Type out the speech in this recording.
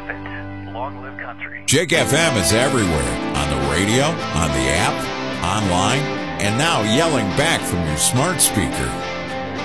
it. Long live country. Jake FM is everywhere. On the radio, on the app, online, and now yelling back from your smart speaker.